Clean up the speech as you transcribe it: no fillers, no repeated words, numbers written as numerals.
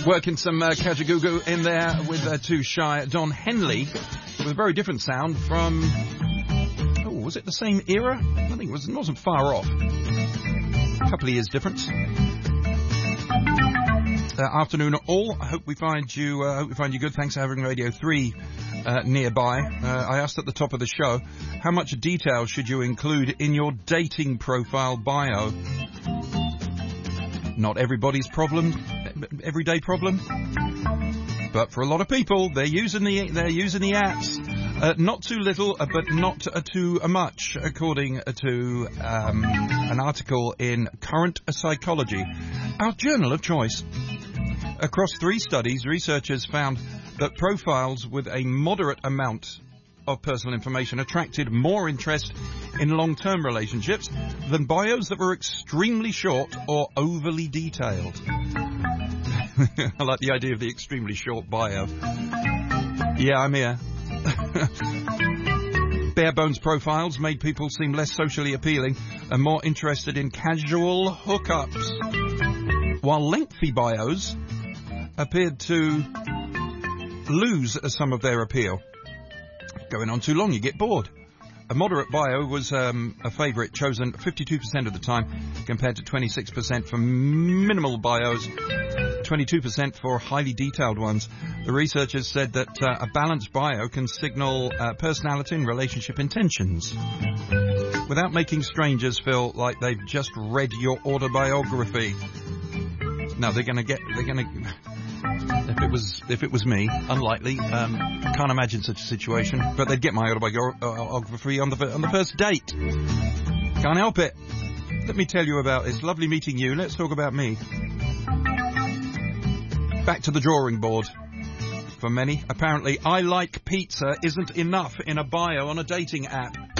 Working some Kajagoogoo in there with Too Shy. Don Henley with a very different sound from... Oh, was it the same era? I think it wasn't far off. A couple of years difference. Afternoon all. I hope we find you good. Thanks for having Radio 3 nearby. I asked at the top of the show, how much detail should you include in your dating profile bio? Not everybody's everyday problem. But for a lot of people, they're using the apps. Not too little, but not too much, according to an article in Current Psychology, our journal of choice. Across 3 studies, researchers found that profiles with a moderate amount of personal information attracted more interest in long-term relationships than bios that were extremely short or overly detailed. I like the idea of the extremely short bio. Yeah, I'm here. Bare bones profiles made people seem less socially appealing and more interested in casual hookups, while lengthy bios appeared to lose some of their appeal. Going on too long, you get bored. A moderate bio was a favourite, chosen 52% of the time, compared to 26% for minimal bios, 22% for highly detailed ones. The researchers said that a balanced bio can signal personality and relationship intentions, without making strangers feel like they've just read your autobiography. No, they're gonna. If it was me, unlikely. Can't imagine such a situation. But they'd get my autobiography on the first date. Can't help it. Let me tell you about this. Lovely meeting you. Let's talk about me. Back to the drawing board. For many, apparently, I like pizza isn't enough in a bio on a dating app.